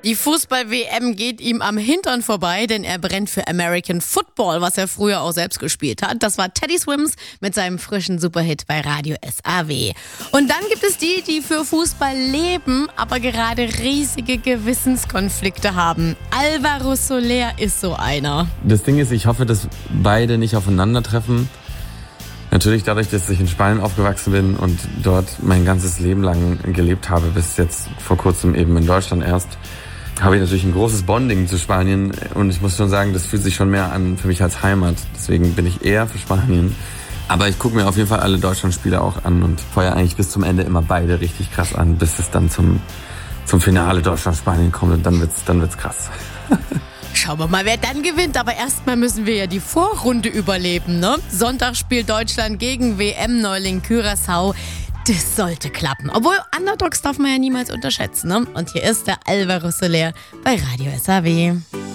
Die Fußball-WM geht ihm am Hintern vorbei, denn er brennt für American Football, was er früher auch selbst gespielt hat. Das war Teddy Swims mit seinem frischen Superhit bei Radio SAW. Und dann gibt es die, die für Fußball leben, aber gerade riesige Gewissenskonflikte haben. Alvaro Soler ist so einer. Das Ding ist, ich hoffe, dass beide nicht aufeinandertreffen. Natürlich dadurch, dass ich in Spanien aufgewachsen bin und dort mein ganzes Leben lang gelebt habe, bis jetzt vor kurzem eben in Deutschland erst, habe ich natürlich ein großes Bonding zu Spanien und ich muss schon sagen, das fühlt sich schon mehr an für mich als Heimat. Deswegen bin ich eher für Spanien. Aber ich gucke mir auf jeden Fall alle Deutschlandspiele auch an und feuere eigentlich bis zum Ende immer beide richtig krass an, bis es dann zum Finale Deutschland-Spanien kommt und dann wird's krass. Schauen wir mal, wer dann gewinnt. Aber erstmal müssen wir ja die Vorrunde überleben, ne? Sonntag spielt Deutschland gegen WM-Neuling Curaçao. Das sollte klappen. Obwohl, Underdogs darf man ja niemals unterschätzen, ne? Und hier ist der Alvaro Soler bei Radio SAW.